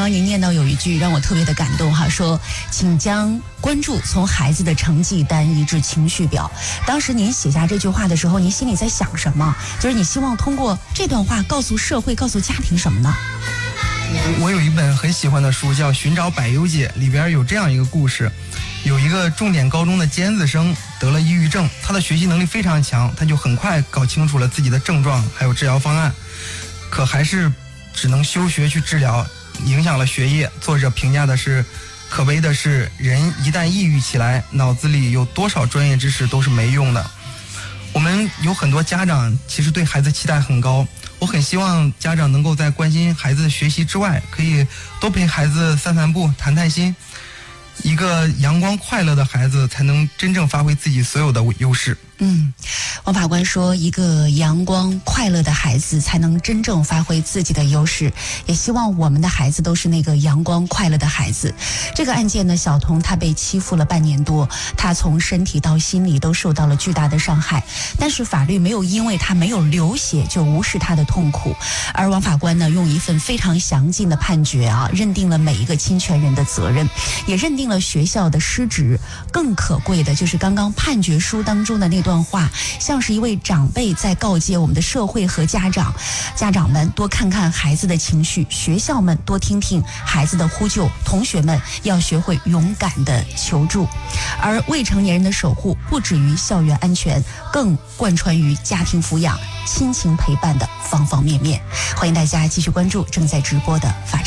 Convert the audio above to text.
刚您念到有一句让我特别的感动哈，说请将关注从孩子的成绩单移至情绪表。当时您写下这句话的时候，您心里在想什么？就是你希望通过这段话告诉社会、告诉家庭什么呢？ 我有一本很喜欢的书叫《寻找百忧解》，里边有这样一个故事，有一个重点高中的尖子生得了抑郁症，他的学习能力非常强，他就很快搞清楚了自己的症状还有治疗方案，可还是只能休学去治疗，影响了学业。作者评价的是，可悲的是人一旦抑郁起来，脑子里有多少专业知识都是没用的。我们有很多家长其实对孩子期待很高，我很希望家长能够在关心孩子的学习之外，可以多陪孩子散散步、谈谈心。一个阳光快乐的孩子才能真正发挥自己所有的优势。 王法官说，一个阳光快乐的孩子才能真正发挥自己的优势，也希望我们的孩子都是那个阳光快乐的孩子。这个案件呢，小童他被欺负了半年多，他从身体到心理都受到了巨大的伤害，但是法律没有因为他没有流血就无视他的痛苦，而王法官呢，用一份非常详尽的判决认定了每一个侵权人的责任，也认定了学校的失职。更可贵的就是刚刚判决书当中的那段话，像是一位长辈在告诫我们的社会和家长们多看看孩子的情绪，学校们多听听孩子的呼救，同学们要学会勇敢的求助。而未成年人的守护不止于校园安全，更贯穿于家庭抚养、亲情陪伴的方方面面。欢迎大家继续关注正在直播的法治。